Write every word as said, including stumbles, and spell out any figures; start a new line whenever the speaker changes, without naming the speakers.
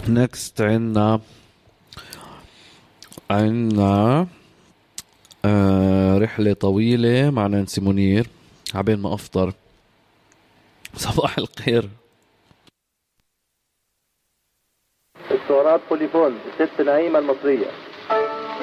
نكست عنا عنا آه رحلة طويلة مع نانسي منير عبين ما أفطر. صباح الخير.
السعرات بوليفون ست نعيمة المصرية.